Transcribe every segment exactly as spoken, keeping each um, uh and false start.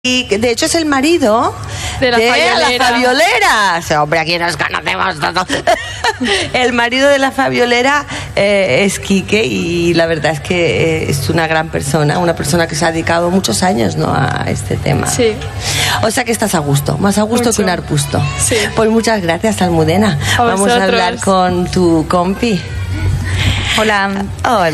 Y de hecho es el marido de la de Fabiolera. la Fabiolera. Ese hombre, aquí nos conocemos todos. El marido de la Fabiolera eh, es Quique, y la verdad es que eh, es una gran persona, una persona que se ha dedicado muchos años, ¿no?, a este tema. Sí. O sea que estás a gusto, más a gusto Mucho. que un arbusto. Sí. Pues muchas gracias, Almudena. A Vamos vosotros. a hablar con tu compi. Hola. Hola.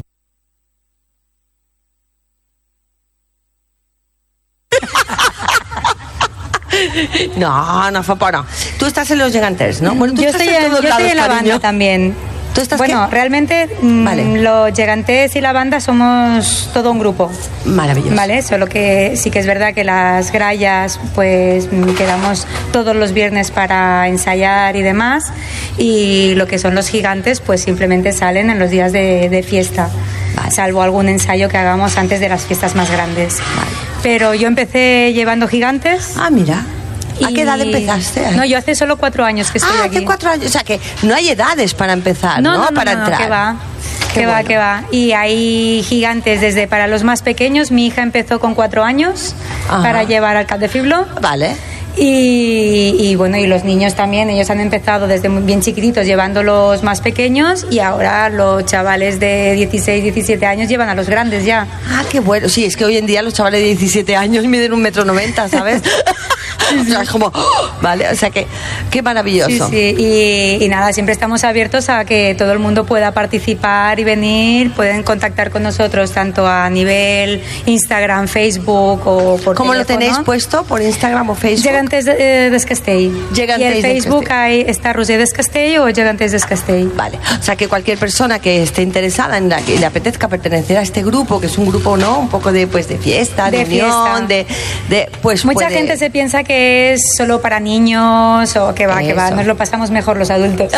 No, no fue por no. Tú estás en los Giganters, ¿no? Bueno, tú Yo estás estoy, en en, todos yo estoy lados, en la cariño. banda también. ¿Tú estás bueno, qué? realmente mm, Vale. los Gigantes y la banda somos todo un grupo. Maravilloso. Vale, solo que sí que es verdad que las grallas pues mm, quedamos todos los viernes para ensayar y demás, y lo que son los Gigantes pues simplemente salen en los días de, de fiesta, Vale. salvo algún ensayo que hagamos antes de las fiestas más grandes. Vale. Pero yo empecé llevando Gigantes. Ah, mira. ¿A y- qué edad empezaste? No, yo hace solo cuatro años que estoy ah, aquí. hace cuatro años. O sea que no hay edades para empezar, ¿no? No, no, no, para no, entrar. que va. Qué Que va, bueno. que va. Y hay Gigantes desde para los más pequeños. Mi hija empezó con cuatro años Ajá. para llevar al Cap de Fiblo. Vale. Y, y bueno, y los niños también, ellos han empezado desde muy bien chiquititos llevando los más pequeños, y ahora los chavales de dieciséis, diecisiete años llevan a los grandes ya. Ah, qué bueno. Sí, es que hoy en día los chavales de diecisiete años miden un metro noventa, ¿sabes? O sea, es como, ¡oh! Vale, o sea que, qué Sí, maravilloso. sí, y, y nada, siempre estamos abiertos a que todo el mundo pueda participar y venir. Pueden contactar con nosotros tanto a nivel Instagram, Facebook o por ¿Cómo lo teléfono. tenéis puesto? ¿Por Instagram o Facebook? Gegantes de, eh, de Castell. Gegantes y en de Facebook Castell. hay, está Roser de Castell o Gegantes de Castell. Vale, o sea que cualquier persona que esté interesada en la que le apetezca pertenecer a este grupo, que es un grupo, ¿no?, un poco de pues de fiesta, de, De fiesta. unión, de, de pues Mucha puede- gente se piensa que es solo para niños o que va, que va, Eso. nos lo pasamos mejor los adultos.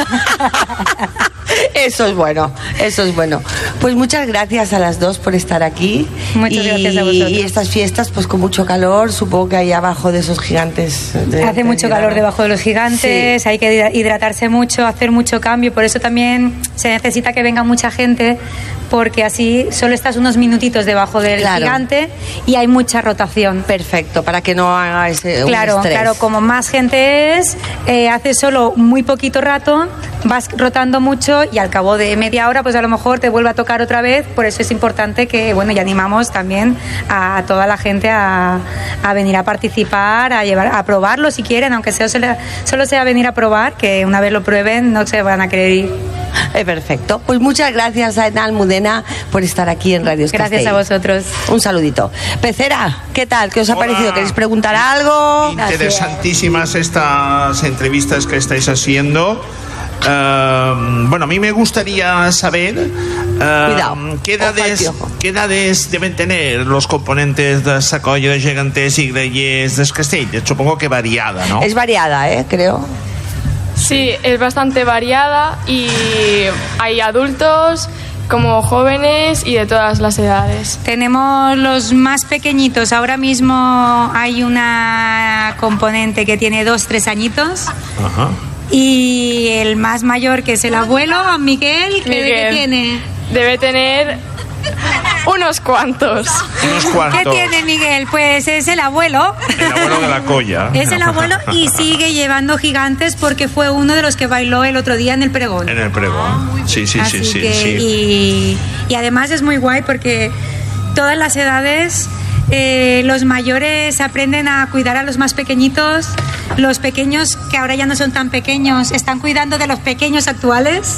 Eso es bueno, eso es bueno. Pues muchas gracias a las dos por estar aquí. Muchas y, gracias a vosotros. Y estas fiestas, pues con mucho calor, supongo que ahí abajo de esos gigantes. de- Hace de- mucho de- calor debajo de los gigantes, Sí. hay que hidratarse mucho, hacer mucho cambio, por eso también se necesita que venga mucha gente, porque así solo estás unos minutitos debajo del Claro. gigante y hay mucha rotación. Perfecto, para que no haga ese un Claro, estrés. claro, como más gente es, eh, hace solo muy poquito rato, vas rotando mucho y al cabo de media hora pues a lo mejor te vuelve a tocar otra vez. Por eso es importante que, bueno, y animamos también a, a toda la gente a, a venir a participar, a llevar, a probarlo si quieren, aunque sea solo, solo sea venir a probar, que una vez lo prueben no se van a querer ir. Eh, perfecto. Pues muchas gracias a Aina Almudena por estar aquí en Radio Gracias Castell. a vosotros. Un saludito. Pecera, ¿qué tal? ¿Qué os ha Hola. parecido? ¿Queréis preguntar algo? Interesantísimas estas entrevistas que estáis haciendo. Eh, bueno, a mí me gustaría saber eh, Cuidado. ¿qué, Ojo al edades, piojo. qué edades deben tener los componentes de Sacolla de Gigantes y Grallers de Castell. Supongo que variada, ¿no? Es variada, ¿eh? Creo. Sí, es bastante variada y hay adultos como jóvenes y de todas las edades. Tenemos los más pequeñitos. Ahora mismo hay una componente que tiene dos, tres añitos. Ajá. Y el más mayor, que es el abuelo, Miguel, ¿qué, Miguel. ¿qué tiene? Debe tener unos cuantos. Unos ¿Qué cuantos. tiene Miguel? Pues es el abuelo. El abuelo de la colla. Es el abuelo y sigue llevando gigantes porque fue uno de los que bailó el otro día en el pregón. En el pregón. Sí, sí, Así sí, sí. que- sí. Y, y además es muy guay porque todas las edades, eh, los mayores aprenden a cuidar a los más pequeñitos, los pequeños que ahora ya no son tan pequeños están cuidando de los pequeños actuales.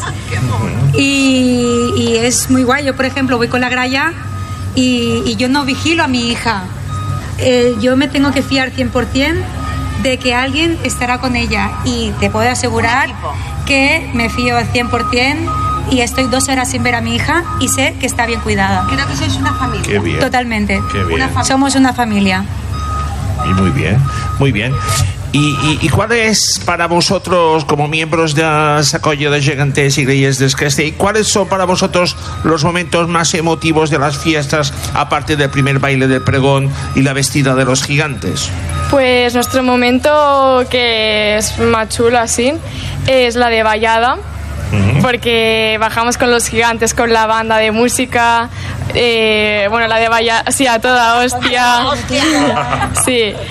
Y, y es muy guay. Yo, por ejemplo, voy con la gralla y, y yo no vigilo a mi hija. Eh, yo me tengo que fiar cien por ciento de que alguien estará con ella, y te puedo asegurar que me fío al cien por ciento y estoy dos horas sin ver a mi hija y sé que está bien cuidada. Creo que sois una familia. Qué bien. Totalmente. Qué bien. Somos una familia. Y muy bien, muy bien. ¿Y, y, y cuál es para vosotros, como miembros de Sacolla de Gigantes y Grallers de Castell, cuáles son para vosotros los momentos más emotivos de las fiestas, aparte del primer baile del pregón y la vestida de los gigantes? Pues nuestro momento que es más chulo así es la de vallada, porque bajamos con los gigantes, con la banda de música, Eh, bueno, la de Vaya, sí, a toda hostia. Sí.